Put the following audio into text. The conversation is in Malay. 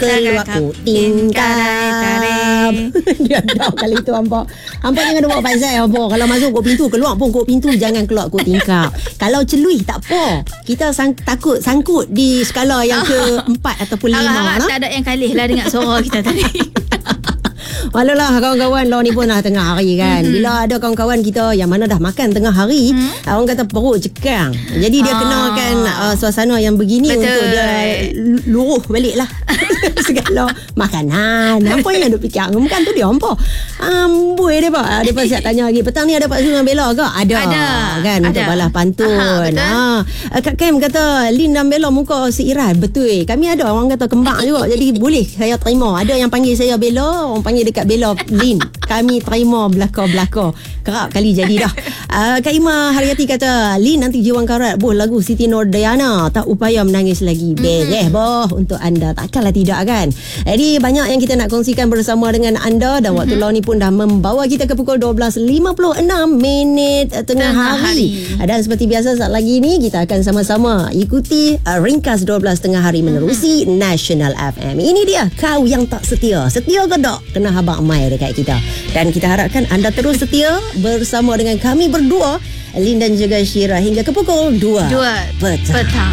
keluar ku tingkap. Dia tahu kali tu hampa. Hampa jangan buat pasal hampa. Kalau masuk kok pintu, keluar pun kok pintu, jangan keluar kok tingkap. Kalau celui tak apa. Kita takut sangkut di skala yang ke-4 ataupun 5. Harap-harap tak ada yang kalih lah dengar suara kita tadi. Walau kawan-kawan lo ni pun dah tengah hari kan. Bila ada kawan-kawan kita yang mana dah makan tengah hari, orang kata perut cekang. Jadi dia kenakan suasana yang begini. Betul. Untuk dia luruh balik lah. Segala makanan. Apa yang duk fikir? Bukan tu dia hampa. Amboi dia pak. Dia pun siap tanya lagi. Petang ni ada Pak Zul dengan Bella ke? Ada. Kan ada. Untuk balas pantun. Kak Kem kata Lin dan Bella muka seiran. Betul. Kami ada orang kata kembang juga. Jadi boleh saya terima. Ada yang panggil saya Bella, orang panggil dekat Bella Lin. Kami terima belaka-belaka. Kerap kali jadi dah. Kak Ima Haryati kata Lin nanti jiwang karat boh lagu Siti Nordayana. Tak upaya menangis lagi. Beres boh untuk anda. Takkanlah tidak kan. Jadi banyak yang kita nak kongsikan bersama dengan anda. Dan waktu law ni pun dah membawa kita ke pukul 12.56 tengah hari. Dan seperti biasa saat lagi ni kita akan sama-sama ikuti ringkas 12 tengah hari menerusi National FM. Ini dia kau yang tak setia. Setia ke tak? Kena habaq mai dekat kita. Dan kita harapkan anda terus setia bersama dengan kami berdua, Lin dan juga Syira, hingga ke pukul 2 petang.